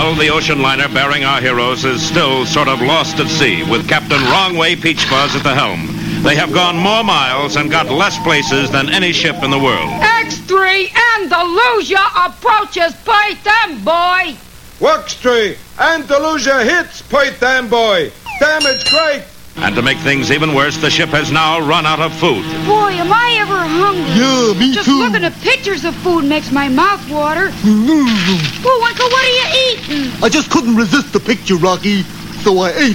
Still, the ocean liner bearing our heroes is still sort of lost at sea, with Captain Wrong-Way Peach Fuzz at the helm. They have gone more miles and got less places than any ship in the world. X3 Andalusia approaches Point Amboy. Work3 Andalusia hits Point Amboy. Damage great. And to make things even worse, the ship has now run out of food. Boy, am I ever hungry. Yeah, me Just too. looking at pictures of food makes my mouth water. Oh, Uncle, what are you eating? I just couldn't resist the picture, Rocky, so I ate